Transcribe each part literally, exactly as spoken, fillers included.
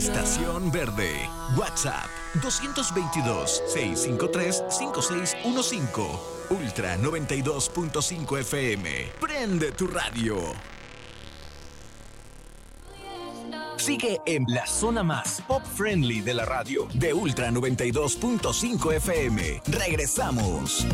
Estación Verde. WhatsApp dos veintidós, seiscientos cincuenta y tres, cincuenta y seis quince. Ultra noventa y dos punto cinco F M. Prende tu radio. Sigue en la zona más pop friendly de la radio de Ultra noventa y dos punto cinco F M. Regresamos.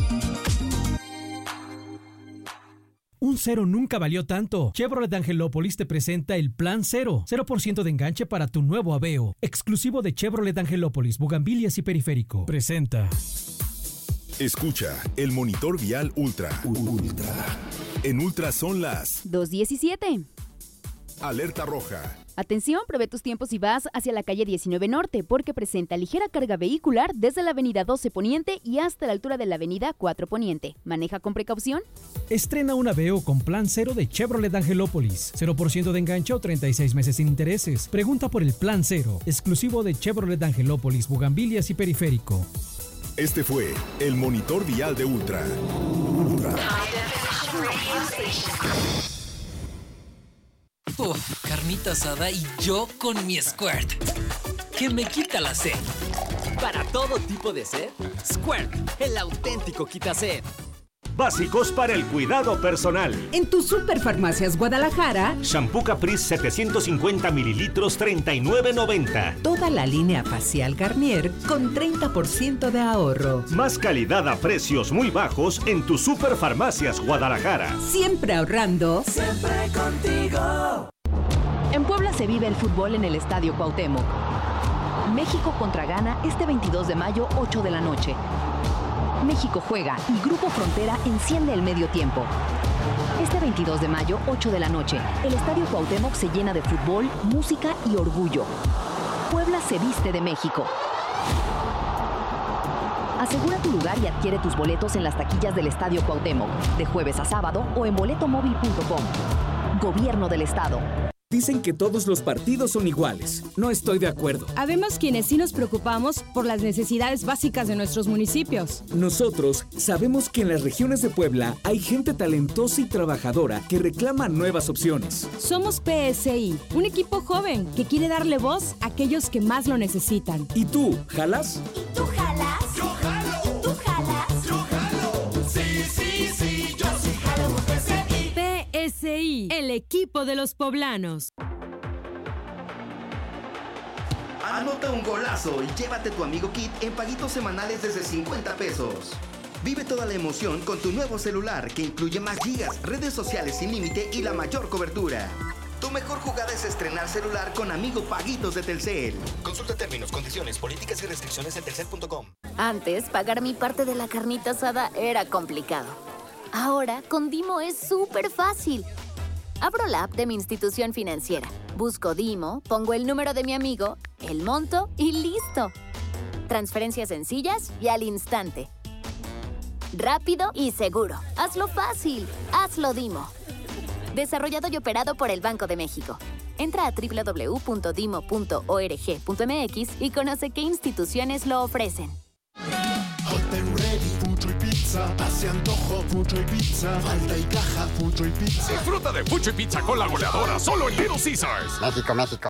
Un cero nunca valió tanto. Chevrolet Angelópolis te presenta el Plan Cero. cero por ciento de enganche para tu nuevo Aveo. Exclusivo de Chevrolet Angelópolis, Bugambilias y Periférico. Presenta. Escucha el monitor vial Ultra. Ultra. En Ultra son las dos diecisiete. Alerta roja. Atención, prevé tus tiempos si vas hacia la calle diecinueve Norte, porque presenta ligera carga vehicular desde la avenida doce Poniente y hasta la altura de la avenida cuatro Poniente. Maneja con precaución. Estrena un Aveo con Plan Cero de Chevrolet Angelópolis. cero por ciento de enganche o treinta y seis meses sin intereses. Pregunta por el Plan Cero, exclusivo de Chevrolet Angelópolis, Bugambilias y Periférico. Este fue el monitor vial de Ultra. Ultra. Uf, carnita asada y yo con mi Squirt, que me quita la sed. Para todo tipo de sed, Squirt, el auténtico quita sed. Básicos para el cuidado personal. En tu Superfarmacias Guadalajara, Shampoo Caprice setecientos cincuenta mililitros, treinta y nueve noventa. Toda la línea facial Garnier con treinta por ciento de ahorro. Más calidad a precios muy bajos en tu Superfarmacias Guadalajara. Siempre ahorrando. Siempre contigo. En Puebla se vive el fútbol en el Estadio Cuauhtémoc. México contra Ghana este veintidós de mayo, ocho de la noche. México juega y Grupo Frontera enciende el medio tiempo. Este veintidós de mayo, ocho de la noche, el Estadio Cuauhtémoc se llena de fútbol, música y orgullo. Puebla se viste de México. Asegura tu lugar y adquiere tus boletos en las taquillas del Estadio Cuauhtémoc, de jueves a sábado o en boletomóvil punto com. Gobierno del Estado. Dicen que todos los partidos son iguales. No estoy de acuerdo. Habemos quienes sí nos preocupamos por las necesidades básicas de nuestros municipios. Nosotros sabemos que en las regiones de Puebla hay gente talentosa y trabajadora que reclama nuevas opciones. Somos P S I, un equipo joven que quiere darle voz a aquellos que más lo necesitan. ¿Y tú, jalas? ¿Y tú jalas? Yo jalo. ¿Tú jalas? Yo jalo. Sí, sí, sí, yo sí jalo. P S I. P S I, el equipo de los poblanos. Anota un golazo y llévate tu Amigo Kit en paguitos semanales desde cincuenta pesos. Vive toda la emoción con tu nuevo celular que incluye más gigas, redes sociales sin límite y la mayor cobertura. Tu mejor jugada es estrenar celular con Amigo Paguitos de Telcel. Consulta términos, condiciones, políticas y restricciones en telcel punto com. Antes, pagar mi parte de la carnita asada era complicado. Ahora, con Dimo es súper fácil. Abro la app de mi institución financiera, busco Dimo, pongo el número de mi amigo, el monto y listo. Transferencias sencillas y al instante. Rápido y seguro. Hazlo fácil. Hazlo Dimo. Desarrollado y operado por el Banco de México. Entra a doble u doble u doble u punto dimo punto org punto m x y conoce qué instituciones lo ofrecen. Hot and ready, Fucho y pizza. Hace antojo, Fucho y pizza. Falta y caja, Fucho y pizza. Disfruta de Fucho y pizza con la goleadora solo en Little Caesars. México, México.